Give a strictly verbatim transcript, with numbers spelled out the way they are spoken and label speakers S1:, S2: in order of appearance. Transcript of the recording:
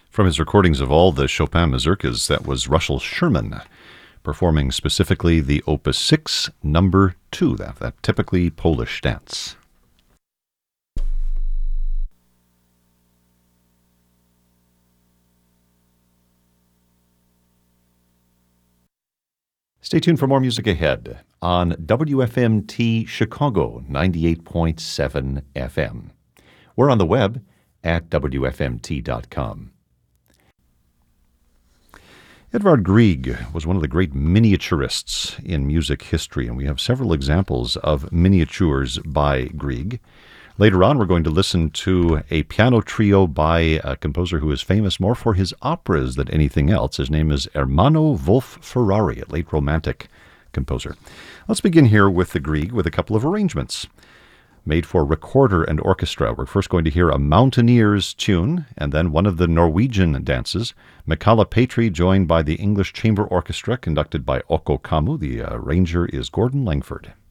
S1: From his recordings of all the Chopin mazurkas, that was Russell Sherman, performing specifically the Opus six, number two, that, that typically Polish dance. Stay tuned for more music ahead on W F M T Chicago ninety-eight point seven F M. We're on the web at W F M T dot com. Edvard Grieg was one of the great miniaturists in music history, and we have several examples of miniatures by Grieg. Later on, we're going to listen to a piano trio by a composer who is famous more for his operas than anything else. His name is Ermanno Wolf Ferrari, a late Romantic composer. Let's begin here with the Grieg with a couple of arrangements made for recorder and orchestra. We're first going to hear a Mountaineers tune, and then one of the Norwegian dances, Michala Petri, joined by the English Chamber Orchestra, conducted by Okko Kammu. The arranger is Gordon Langford.